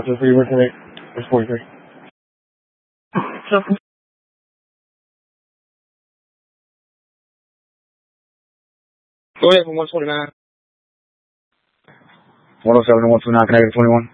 What's the free word tonight? It's 43. So, go ahead from 129. 107 and 129, can I get 21?